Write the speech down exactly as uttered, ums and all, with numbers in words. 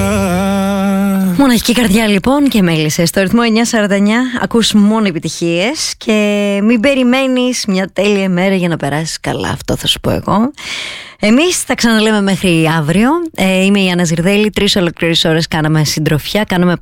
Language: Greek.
Μοναχική καρδιά λοιπόν και μέλισσε στο ρυθμό εννιά σαράντα εννιά. Ακούς μόνο επιτυχίες και μην περιμένεις μια τέλεια μέρα για να περάσεις καλά. Αυτό θα σου πω εγώ. Εμείς θα ξαναλέμε μέχρι αύριο. ε, Είμαι η Άννα Ζιρδέλη. Τρεις ολοκληρές ώρες κάναμε συντροφιά. Κάναμε